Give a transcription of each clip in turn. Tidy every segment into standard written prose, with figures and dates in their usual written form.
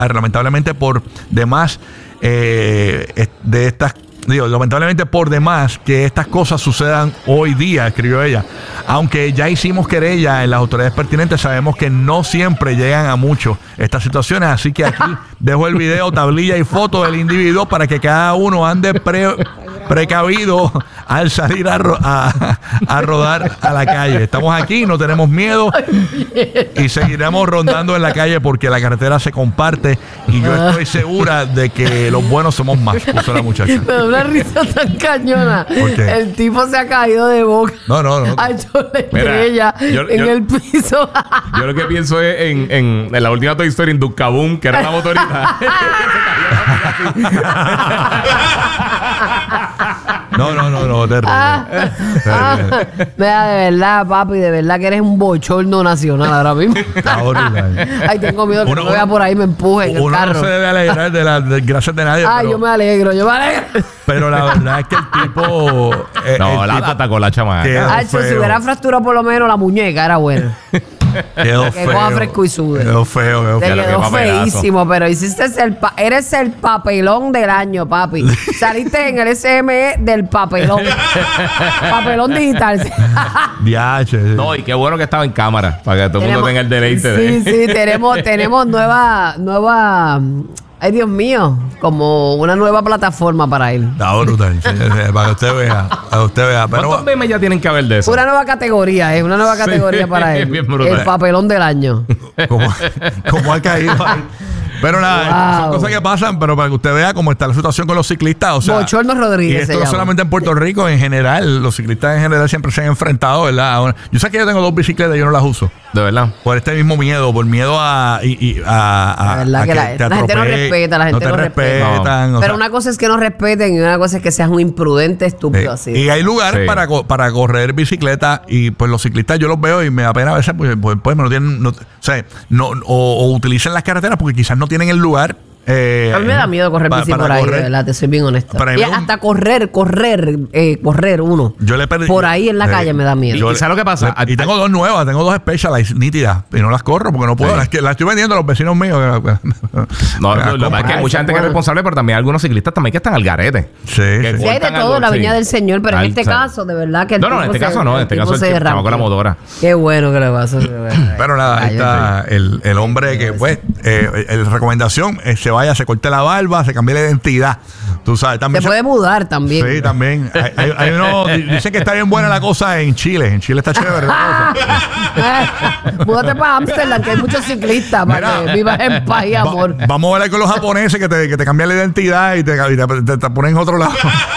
lamentablemente por demás lamentablemente por demás que estas cosas sucedan hoy día, escribió ella. Aunque ya hicimos querella en las autoridades pertinentes, sabemos que no siempre llegan a mucho estas situaciones. Así que aquí dejo el video, tablilla y foto del individuo para que cada uno ande precavido al salir a rodar a la calle. Estamos aquí, no tenemos miedo y seguiremos rondando en la calle porque la carretera se comparte y yo estoy segura de que los buenos somos más, puso la muchacha. Me da una risa tan cañona. ¿Por qué? El tipo se ha caído de boca. No. Ha hecho la estrella en el piso. Yo lo que pienso es en la última Toy Story, en Duckabum, que era la motorita. No, terrible. Vea, de verdad, papi, de verdad que eres un bochorno nacional ahora mismo. Está horrible. Ay, tengo miedo que no vea por ahí me empuje en el Uno carro. no se debe alegrar de las desgracias de nadie. Ay, pero, yo me alegro. pero la verdad es que el tipo... La atacó la chamaca. Ay, si hubiera fracturado por lo menos la muñeca, era bueno. Quedó Que coja fresco y sude. Quedó feo. Te quedó feísimo, pero hiciste eres el papelón del año, papi. Saliste en el SME del papelón. Papelón digital. Diache. No, y qué bueno que estaba en cámara, para que todo el mundo tenga el deleite. Sí, tenemos nueva. Ay, Dios mío, como una nueva plataforma para él. Está brutal, para que usted vea. Pero, ¿cuántos memes ya tienen que haber de eso? Una nueva categoría, una nueva categoría para él. El papelón del año. ¿Cómo ha caído ahí? Pero nada, son cosas que pasan, pero para que usted vea cómo está la situación con los ciclistas. O sea, Bochorno Rodríguez. Y esto no solamente en Puerto Rico, en general, los ciclistas en general siempre se han enfrentado, ¿verdad? Yo sé que yo tengo 2 bicicletas y yo no las uso. De verdad. Por este mismo miedo, por miedo a la gente no respeta, la gente no respeta. No. Pero una cosa es que no respeten y una cosa es que sean un imprudente estúpido así. Y hay lugares para correr bicicleta y pues los ciclistas yo los veo y me da pena a veces pues no tienen, o utilizan las carreteras porque quizás no tienen el lugar. A mí me da miedo correr bici por ahí, de verdad, te soy bien honesta. Y hasta correr uno. Yo le perdí. Por ahí en la calle me da miedo. ¿Y sabes lo que pasa? Y tengo 2 nuevas, tengo 2 Specialized nítidas y no las corro porque no puedo. Las estoy vendiendo a los vecinos míos. No, lo que pasa es que hay mucha gente que es responsable, pero también hay algunos ciclistas también que están al garete. Sí, hay de todo en la viña del Señor, pero en este caso, de verdad que en este caso no. En este caso el chamaco con la motora. Qué bueno que le pasó. Pero nada, ahí está el hombre que, pues, la recomendación se vaya, se corte la barba, se cambie la identidad. Tú sabes, también se puede mudar también. Sí, también. Hay uno, dicen que está bien buena la cosa en Chile. En Chile está chévere la cosa. Múdate para Amsterdam, que hay muchos ciclistas para que vivas en paz y amor. Vamos a ver con los japoneses que te cambian la identidad y te ponen en otro lado.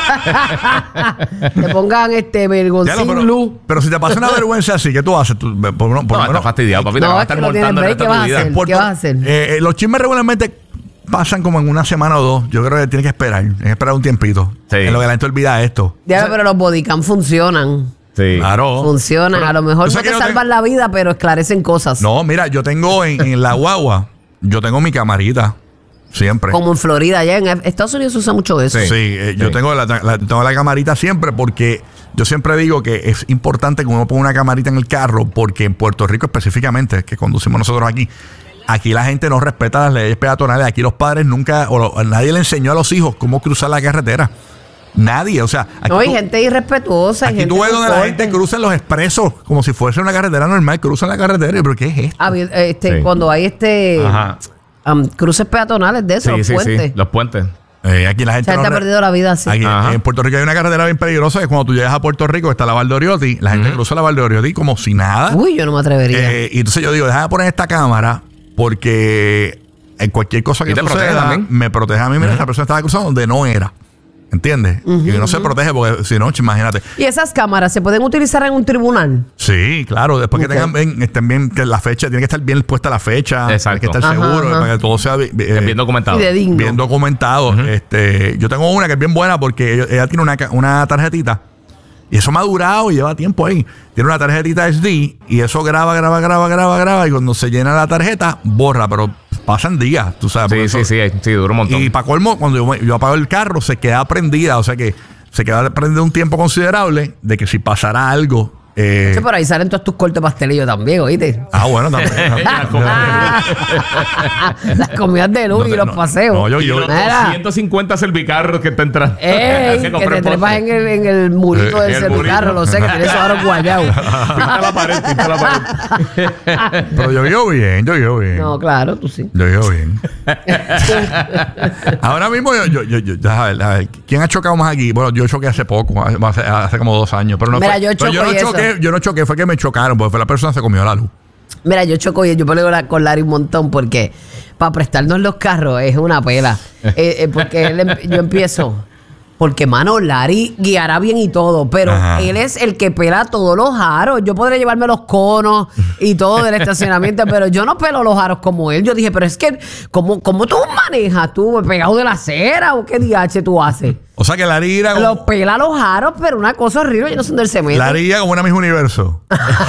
Te pongan vergoncín luz. Pero si te pasa una vergüenza así, ¿qué tú haces? Estás fastidiado, papi. Te vas a estar montando en esta vida. ¿Qué vas a hacer? Los chismes regularmente pasan como en una semana o 2. Yo creo que tienes que esperar un tiempito. Sí. En lo que la gente olvida esto. Pero los bodycam funcionan. Sí. Claro. Funcionan. A lo mejor no te salvan la vida, pero esclarecen cosas. No, mira, yo tengo en la guagua, yo tengo mi camarita. Siempre. Como en Florida, allá en Estados Unidos se usa mucho eso. Sí, yo tengo la camarita siempre porque yo siempre digo que es importante que uno ponga una camarita en el carro porque en Puerto Rico específicamente, que conducimos nosotros aquí la gente no respeta las leyes peatonales. Aquí los padres nunca, nadie le enseñó a los hijos cómo cruzar la carretera. Nadie, o sea... No, hay gente irrespetuosa. Aquí tú ves donde la gente cruza en los expresos como si fuese una carretera normal, cruzan la carretera. ¿Pero qué es esto? Cuando hay cruces peatonales de esos, puentes. Sí, los puentes. Aquí la gente ha perdido la vida así. Aquí, en Puerto Rico hay una carretera bien peligrosa que cuando tú llegas a Puerto Rico está la Valdoriotti, la gente cruza la Valdoriotti como si nada. Uy, yo no me atrevería. Y entonces yo digo, déjame poner esta cámara porque en cualquier cosa que suceda me protege a mí. Mira, esa persona estaba cruzando donde no era. ¿Entiendes? Y no se protege porque si no, imagínate. ¿Y esas cámaras se pueden utilizar en un tribunal? Sí, claro. Después que estén bien, que la fecha, tiene que estar bien puesta la fecha. Exacto. Tiene que estar seguro, para que todo sea bien documentado. Bien documentado. Yo tengo una que es bien buena porque ella tiene una tarjetita. Y eso me ha durado y lleva tiempo ahí. Tiene una tarjetita SD y eso graba. Y cuando se llena la tarjeta, borra. Pero pasan días, tú sabes. Sí, dura un montón. Y para colmo, cuando yo apago el carro, se queda prendida. O sea que se queda prendida un tiempo considerable de que si pasara algo, Sí, pero ahí salen todos tus cortes pastelillos también, ¿oíste? Bueno, también. Las comidas de luz y los paseos. No, yo. Los 250 servicarros que te entran. Que te trepas en el murito del servicarro, lo sé, que tienes esos aros guayados. Pinta la pared. Pero yo vivo bien. No, claro, tú sí. Yo vivo bien. Ahora mismo a ver, ¿quién ha chocado más aquí? Bueno, yo choqué hace poco, hace como 2 años. Pero no Mira, fue, yo no choqué, fue que me chocaron, porque fue la persona que se comió la luz. Mira, yo choco y yo peleo con Larry un montón porque para prestarnos los carros es una pela. Porque yo empiezo. Porque, mano, Larry guiará bien y todo, pero él es el que pela todos los aros. Yo podré llevarme los conos y todo del estacionamiento, pero yo no pelo los aros como él. Yo dije, pero es que, ¿cómo tú manejas? ¿Tú pegado de la acera o qué DH tú haces? O sea que Larry irá Los pela los aros, pero una cosa horrible. Yo no sé dónde él se mete. Larry irá como una Miss Universo.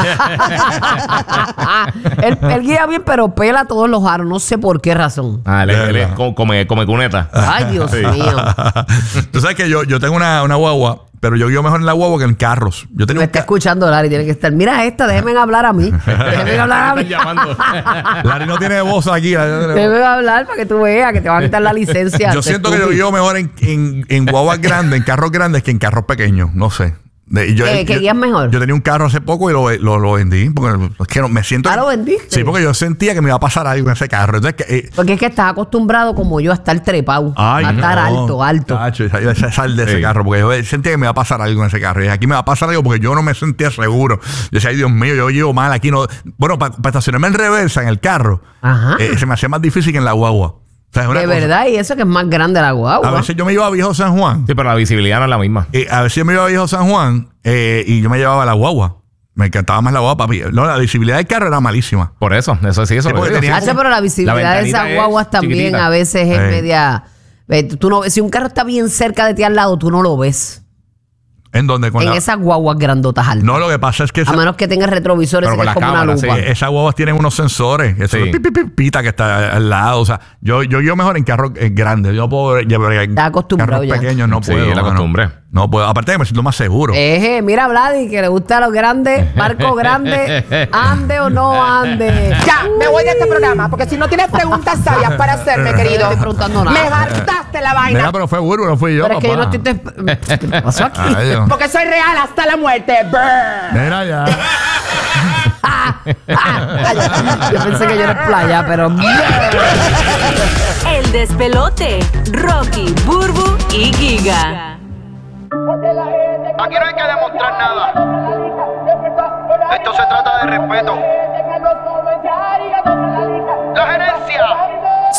él guía bien, pero pela todos los aros. No sé por qué razón. Él es come cuneta. Ay, Dios mío. Tú sabes que yo tengo una guagua, pero yo guío mejor en la guagua que en carros. Yo tenía Me está escuchando Larry, tiene que estar. Mira esta, déjenme hablar a mí. Déjenme hablar a mí. Larry no tiene voz aquí. Déjenme hablar para que tú veas que te van a quitar la licencia. Yo siento que yo guío mejor en guaguas grandes, en carros grandes, que en carros pequeños. No sé. ¿Qué guías mejor? Yo tenía un carro hace poco y lo vendí. Porque es que me siento. ¿Lo vendiste? Sí, porque yo sentía que me iba a pasar algo en ese carro. Entonces, porque es que estás acostumbrado como yo a estar trepado. A estar alto. Tacho, sal de ese carro. Porque yo sentía que me iba a pasar algo en ese carro. Y aquí me va a pasar algo porque yo no me sentía seguro. Yo decía, ay, Dios mío, yo llevo mal aquí. No. Bueno, para estacionarme en reversa en el carro, se me hacía más difícil que en la guagua. O sea, de verdad, y eso que es más grande la guagua. A veces yo me iba a Viejo San Juan. Sí, pero la visibilidad no es la misma. A veces yo me iba a Viejo San Juan y yo me llevaba la guagua. Me encantaba más la guagua, papi. No, la visibilidad del carro era malísima. Por eso sí, eso. Pero la visibilidad de esas guaguas también chiquitita. A veces es media. Tú no, si un carro está bien cerca de ti al lado, tú no lo ves. ¿En dónde? En esas guaguas grandotas altas. No, lo que pasa es que... A menos que tengas retrovisores, es como una lupa. Sí. Esas guaguas tienen unos sensores. Eso es pita que está al lado. O sea, yo mejor en carros grandes. Yo no puedo llevar carros pequeños. No puedo. Sí, la costumbre. No puedo. Aparte que me siento más seguro. Mira, Vladi, que le gusta a los grandes. Barco grande. Ande o no ande. Ya, me voy de este programa. Porque si no tienes preguntas sabias para hacerme, querido. No estoy preguntando nada. Me hartaste la vaina. Mira, pero fue Burbu, no fui yo, pero es que yo no estoy... ¿Qué pasó aquí? Porque soy real hasta la muerte. Mira ya. Yo pensé que yo era playa, pero... El despelote. Rocky, Burbu y Giga. Aquí no hay que demostrar nada. Esto se trata de respeto.